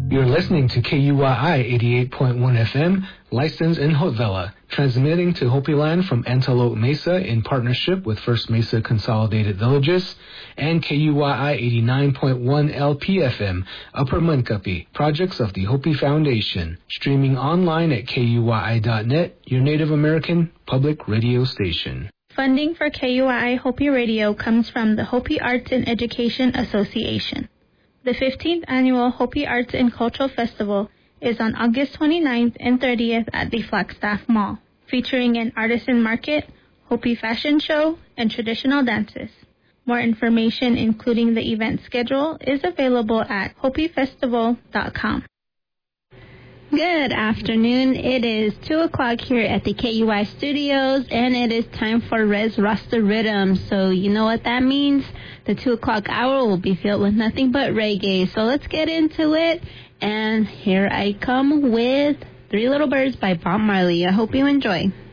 You're listening to KUYI 88.1 FM, licensed in Haute-Villa, transmitting to Hopi Land from Antelope Mesa in partnership with First Mesa Consolidated Villages, and KUYI 89.1 LPFM, Upper Munkapi, projects of the Hopi Foundation, streaming online at KUYI.net, your Native American public radio station. Funding for KUYI Hopi Radio comes from the Hopi Arts and Education Association. The 15th Annual Hopi Arts and Cultural Festival is on August 29th and 30th at the Flagstaff Mall, featuring an artisan market, Hopi fashion show, and traditional dances. More information, including the event schedule, is available at hopifestival.com. Good afternoon. It is 2 o'clock here at the KUI studios, and it is time for Res Rasta Rhythm. So you know what that means? The 2 o'clock hour will be filled with nothing but reggae. So let's get into it. And here I come with Three Little Birds by Bob Marley. I hope you enjoy.